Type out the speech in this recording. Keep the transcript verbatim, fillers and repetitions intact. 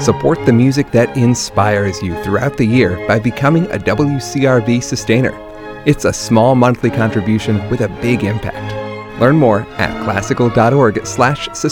Support the music that inspires you throughout the year by becoming a W C R V sustainer. It's a small monthly contribution with a big impact. Learn more at classical dot org slash sustain.